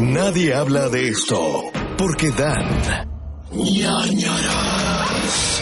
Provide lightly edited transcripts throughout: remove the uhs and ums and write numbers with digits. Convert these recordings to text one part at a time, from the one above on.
Nadie habla de esto porque dan ñañaras.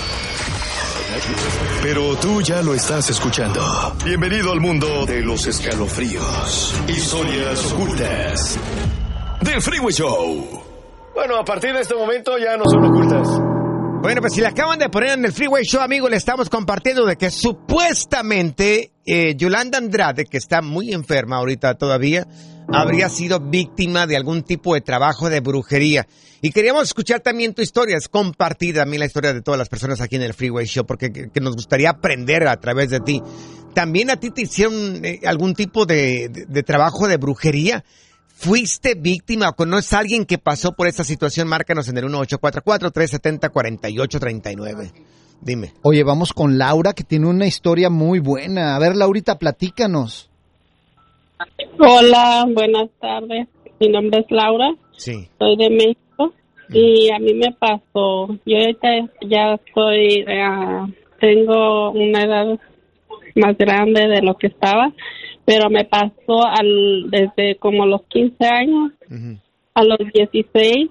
Pero tú ya lo estás escuchando. Bienvenido al mundo de los escalofríos, historias ocultas del Freeway Show. Bueno, a partir de este momento ya no son ocultas. Bueno, pues si le acaban de poner en el Freeway Show, amigo, le estamos compartiendo de que supuestamente Yolanda Andrade, que está muy enferma ahorita todavía, habría sido víctima de algún tipo de trabajo de brujería. Y queríamos escuchar también tu historia, es compartir también la historia de todas las personas aquí en el Freeway Show, porque que nos gustaría aprender a través de ti. ¿También a ti te hicieron algún tipo de trabajo de brujería? ¿Fuiste víctima o conoces a alguien que pasó por esta situación? Márcanos en el 1844-370-4839. Dime. Oye, vamos con Laura, que tiene una historia muy buena. A ver, Laurita, platícanos. Hola, buenas tardes. Mi nombre es Laura. Sí. Soy de México y a mí me pasó. Yo ahorita ya estoy, tengo una edad más grande de lo que estaba, pero me pasó desde como los 15 años a los 16.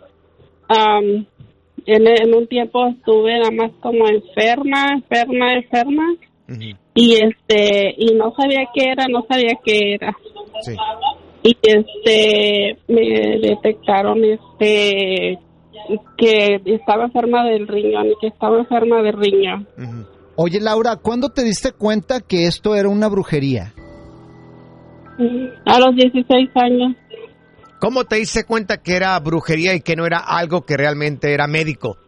En un tiempo estuve nada más como enferma. Y no sabía qué era. Sí. Y me detectaron que estaba enferma del riñón y que estaba enferma de riñón. Oye, Laura, ¿cuándo te diste cuenta que esto era una brujería? A los 16 años. ¿Cómo te diste cuenta que era brujería y que no era algo que realmente era médico?